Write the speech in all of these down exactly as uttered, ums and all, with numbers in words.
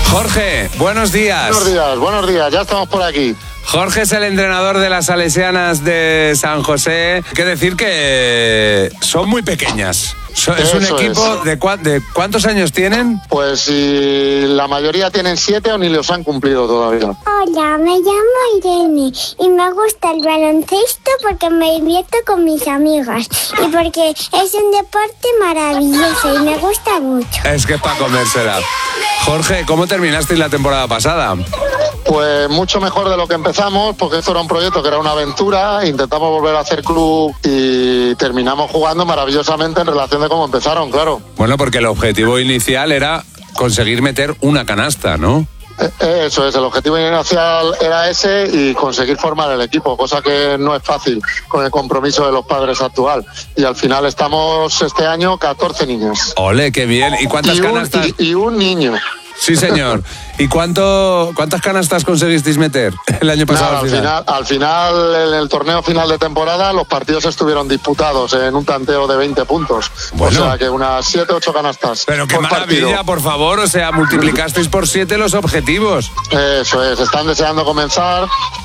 Jorge, buenos días. Buenos días, buenos días, ya estamos por aquí. Jorge es el entrenador de las Salesianas de San José. Hay que decir que son muy pequeñas. Es un equipo es. De, cua- de ¿cuántos años tienen? Pues si la mayoría tienen siete o ni los han cumplido todavía. Hola, me llamo Irene y me gusta el baloncesto porque me divierto con mis amigas y porque es un deporte maravilloso y me gusta mucho. Es que es para comérsela. Jorge, ¿cómo terminasteis la temporada pasada? Pues mucho mejor de lo que empezamos, porque esto era un proyecto que era una aventura, intentamos volver a hacer club y terminamos jugando maravillosamente en relación de cómo empezaron, claro. Bueno, porque el objetivo inicial era conseguir meter una canasta, ¿no? Eh, Eso es, el objetivo inicial era ese y conseguir formar el equipo, cosa que no es fácil con el compromiso de los padres actual. Y al final estamos este año catorce niños. Ole, qué bien. ¿Y cuántas y un, canastas? Y, y un niño. Sí, señor. ¿Y cuánto, cuántas canastas conseguisteis meter el año pasado? Nada, al, final? Final, al final, en el torneo final de temporada, los partidos estuvieron disputados en un tanteo de veinte puntos. Bueno. O sea, que unas siete, ocho canastas. Pero qué por maravilla, partido. Por favor. O sea, multiplicasteis por siete los objetivos. Eso es, están deseando comenzar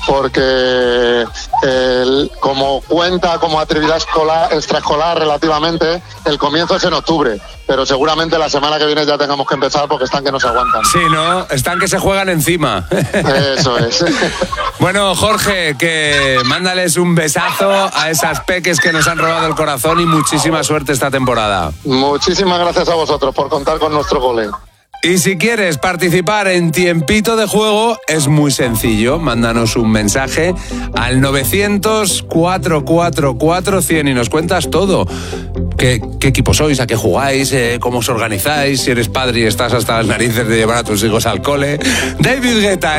porque el, como cuenta como actividad escolar, extraescolar relativamente, el comienzo es en octubre. Pero seguramente la semana que viene ya tengamos que empezar porque están que no se aguantan. Sí, ¿no? Están que se juegan encima. Eso es. Bueno, Jorge, que mándales un besazo a esas peques que nos han robado el corazón y muchísima suerte esta temporada. Muchísimas gracias a vosotros por contar con nuestro gole. Y si quieres participar en Tiempito de Juego, es muy sencillo. Mándanos un mensaje al novecientos, cuatrocientos cuarenta y cuatro cien y nos cuentas todo. ¿Qué, qué equipo sois? ¿A qué jugáis? Eh, ¿Cómo os organizáis? Si eres padre y estás hasta las narices de llevar a tus hijos al cole. David Guetta.